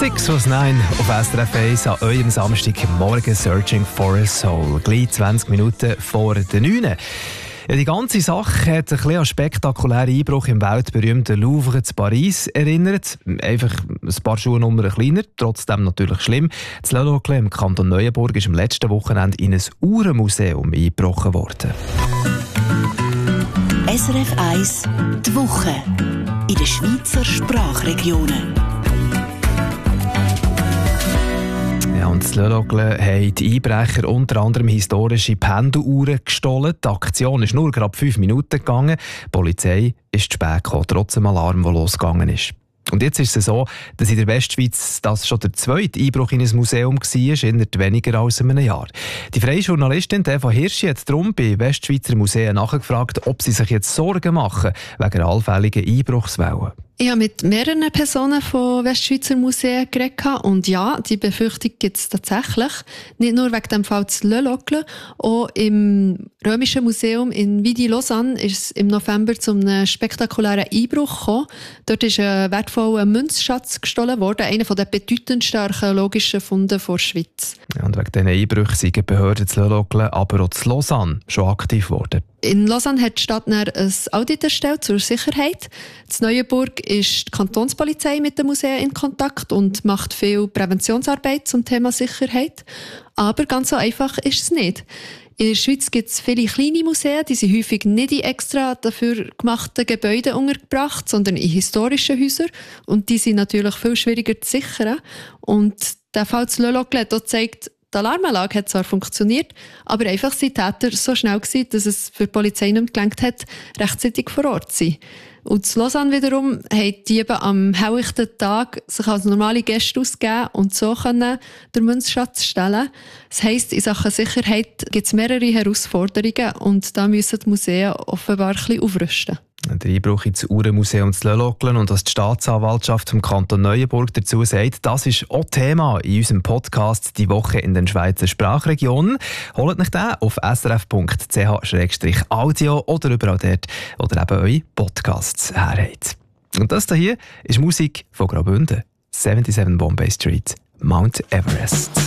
6 was 9 auf SRF 1 an eurem Samstagmorgen «Searching for a Soul». Gleich 20 Minuten vor der 9. Ja, die ganze Sache hat ein bisschen an spektakulären Einbruch im weltberühmten Louvre in Paris erinnert. Einfach ein paar Schuhnummern kleiner, trotzdem natürlich schlimm. Das Le Locle im Kanton Neuenburg ist am letzten Wochenende in ein Uhrenmuseum eingebrochen worden. SRF 1 die Woche in den Schweizer Sprachregionen. Ja, und das Le Locle haben die Einbrecher unter anderem historische Pendeluhren gestohlen. Die Aktion ist nur gerade 5 Minuten gegangen. Die Polizei ist zu spät gekommen, trotz dem Alarm, der losgegangen ist. Und jetzt ist es so, dass in der Westschweiz das schon der zweite Einbruch in ein Museum war, innerhalb weniger als einem Jahr. Die freie Journalistin Eva Hirschi hat darum bei Westschweizer Museen nachgefragt, ob sie sich jetzt Sorgen machen wegen allfälligen Einbruchswellen. Ich habe mit mehreren Personen von Westschweizer Museen geredet und ja, die Befürchtung gibt es tatsächlich. Nicht nur wegen dem Fall zu Le Locle, auch im Römischen Museum in Vidi-Lausanne ist es im November zu einem spektakulären Einbruch gekommen. Dort ist ein wertvoller Münzschatz gestohlen worden, einer der bedeutendsten archäologischen Funde der Schweiz. Ja, und wegen diesen Einbrüchen sind die Behörden zu Le Locle, aber auch zu Lausanne schon aktiv geworden. In Lausanne hat die Stadt ein Audit erstellt zur Sicherheit. In Neuenburg ist die Kantonspolizei mit den Museen in Kontakt und macht viel Präventionsarbeit zum Thema Sicherheit. Aber ganz so einfach ist es nicht. In der Schweiz gibt es viele kleine Museen, die sind häufig nicht in extra dafür gemachten Gebäuden untergebracht, sondern in historischen Häusern. Und die sind natürlich viel schwieriger zu sichern. Und der Fall zu Le Locle hat auch gezeigt, die Alarmanlage hat zwar funktioniert, aber einfach sind die Täter so schnell gewesen, dass es für die Polizei nicht mehr gelangt hat, rechtzeitig vor Ort zu sein. Und in Lausanne wiederum haben die eben am helllichten Tag sich als normale Gäste ausgegeben und so können den Münzschatz stellen. Das heisst, in Sachen Sicherheit gibt es mehrere Herausforderungen und da müssen die Museen offenbar ein bisschen aufrüsten. Der Einbruch ins Uhrenmuseum zu Le Locle und was die Staatsanwaltschaft vom Kanton Neuenburg dazu sagt, das ist auch Thema in unserem Podcast «Die Woche in den Schweizer Sprachregionen». Holt euch den auf srf.ch/audio oder überall dort, wo ihr eben eure Podcasts herhabt. Und das hier ist Musik von Graubünden. 77 Bombay Street, Mount Everest.